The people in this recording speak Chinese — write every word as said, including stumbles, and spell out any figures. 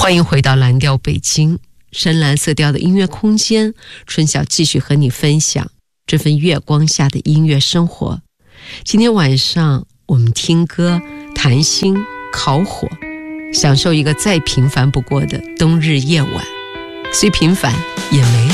欢迎回到蓝调北京，深蓝色调的音乐空间，春晓继续和你分享这份月光下的音乐生活。今天晚上我们听歌、谈心、烤火，享受一个再平凡不过的冬日夜晚，虽平凡也美